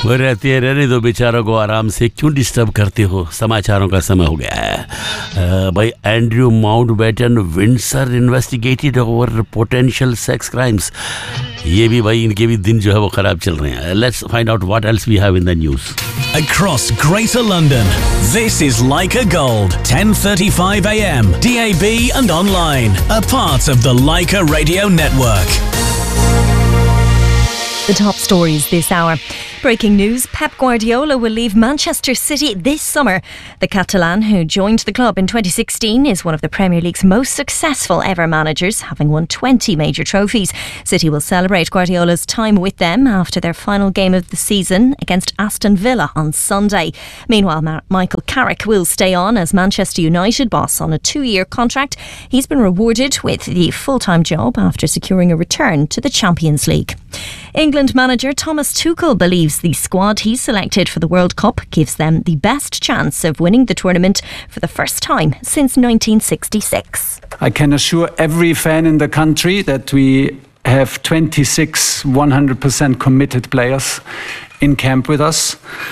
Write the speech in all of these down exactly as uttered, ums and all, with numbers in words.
वो रहती है, रहने दो बेचारों को आराम से, क्यों डिस्टर्ब करते हो। समाचारों का समय हो गया है भाई। Andrew Mountbatten Windsor investigated over potential sex crimes. ये भी भाई, इनके भी दिन जो है वो खराब चल रहे हैं। Let's find out what else we have in the news. Across Greater London, this is Leica Gold, ten thirty-five a m, D A B and online, a part of the Leica Radio Network. The top stories this hour. Breaking news, Pep Guardiola will leave Manchester City this summer. The Catalan, who joined the club in twenty sixteen, is one of the Premier League's most successful ever managers, having won twenty major trophies. City will celebrate Guardiola's time with them after their final game of the season against Aston Villa on Sunday. Meanwhile, Ma- Michael Carrick will stay on as Manchester United boss on a two-year contract. He's been rewarded with the full-time job after securing a return to the Champions League. England manager Thomas Tuchel believes the squad he selected for the World Cup gives them the best chance of winning the tournament for the first time since nineteen sixty-six. I can assure every fan in the country that we have twenty-six one hundred percent committed players in camp with us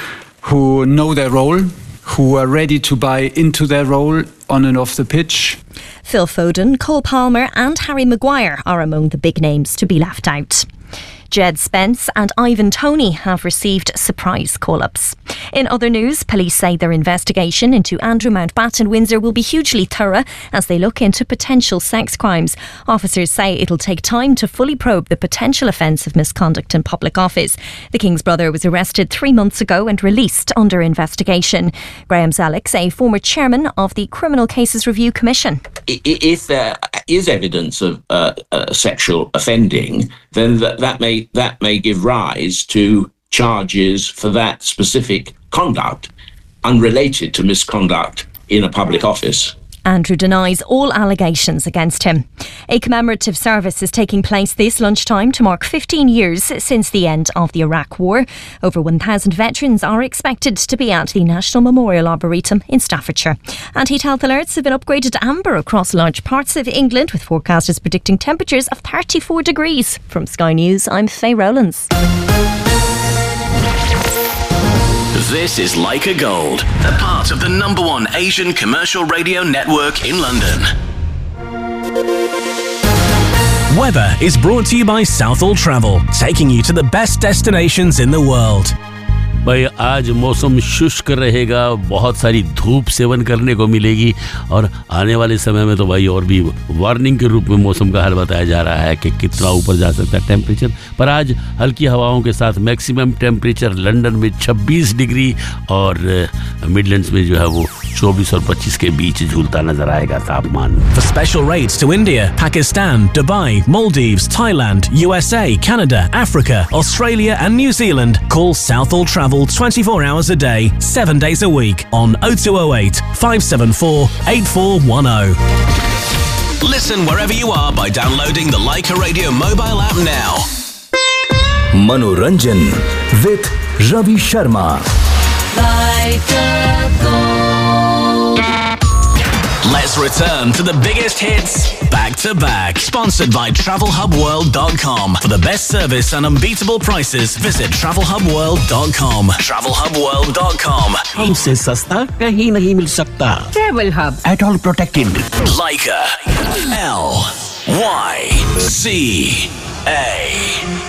who know their role, who are ready to buy into their role on and off the pitch. Phil Foden, Cole Palmer and Harry Maguire are among the big names to be left out. Jed Spence and Ivan Toney have received surprise call-ups. In other news, police say their investigation into Andrew Mountbatten Windsor will be hugely thorough as they look into potential sex crimes. Officers say it'll take time to fully probe the potential offence of misconduct in public office. The King's brother was arrested three months ago and released under investigation. Graham Zalix, a former chairman of the Criminal Cases Review Commission. If there is evidence of uh, uh, sexual offending, then that, that may that may give rise to charges for that specific conduct unrelated to misconduct in a public office. Andrew denies all allegations against him. A commemorative service is taking place this lunchtime to mark fifteen years since the end of the Iraq War. Over one thousand veterans are expected to be at the National Memorial Arboretum in Staffordshire. And heat health alerts have been upgraded to amber across large parts of England, with forecasters predicting temperatures of thirty-four degrees. From Sky News, I'm Faye Rowlands. This is Leica Gold, a part of the number one Asian commercial radio network in London. Weather is brought to you by Southall Travel, taking you to the best destinations in the world. भाई आज मौसम शुष्क रहेगा, बहुत सारी धूप seven करने को मिलेगी और आने वाले समय में तो भाई और भी वार्निंग के रूप में मौसम का हाल बताया जा रहा है कि कितना ऊपर जा सकता है टेम्परेचर। पर आज हल्की हवाओं के साथ मैक्सिमम टेम्परेचर लंदन में छब्बीस डिग्री और मिडलैंड्स में जो है वो चौबीस और पच्चीस के बीच झूलता नजर आएगा तापमान। For special rates to India, Pakistan, Dubai, Maldives, Thailand, U S A, Canada, Africa, Australia and New Zealand, call Southall Travel twenty-four hours a day, seven days a week on oh two oh eight, five seven four, eight four one oh. Listen wherever you are by downloading the Leica Radio mobile app now. Manoranjan with Ravi Sharma. Leica Gold. Let's return to the biggest hits back to back. Sponsored by travel hub world dot com. For the best service and unbeatable prices, visit travel hub world dot com. travel hub world dot com. हमसे सस्ता कहीं नहीं मिल सकता. Travel Hub. At all protected. Leica. L Y C A